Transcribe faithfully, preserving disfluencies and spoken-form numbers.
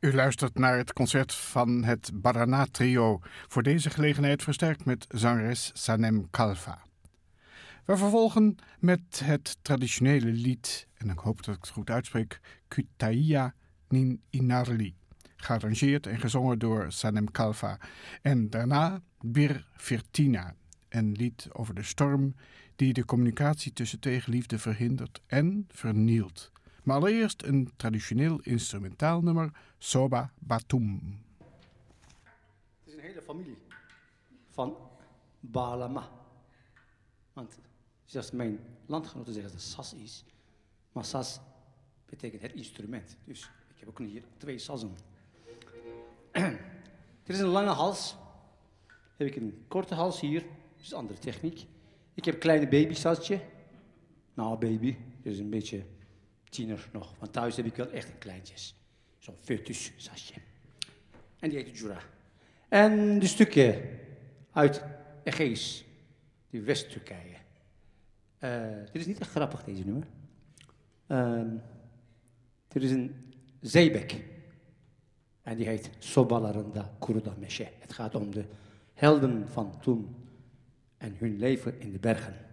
U luistert naar het concert van het Barana Trio, voor deze gelegenheid versterkt met zangeres Sanem Kalfa. We vervolgen met het traditionele lied, en ik hoop dat ik het goed uitspreek, Kütahya Nin Inarli, gearrangeerd en gezongen door Sanem Kalfa. En daarna Bir Firtina, een lied over de storm die de communicatie tussen twee geliefden verhindert en vernielt. Maar allereerst een traditioneel instrumentaal nummer, Soba Batum. Het is een hele familie van Balama. Want zelfs mijn landgenoten zeggen dat het sas is. Maar sas betekent het instrument. Dus ik heb ook hier twee sassen. Dit is een lange hals. Heb ik een korte hals hier. Dat is een andere techniek. Ik heb een kleine babysasje. Nou, baby. Dat is een beetje tiener nog. Want thuis heb ik wel echt een kleintjes. Zo'n foetussasje. En die heet Jura. En de stukken uit Egees, die West-Turkije. Uh, dit is niet echt grappig, deze nummer. Uh, dit is een zeebek. En die heet Sobalarında Kuruda Meşe. Het gaat om de helden van toen en hun leven in de bergen.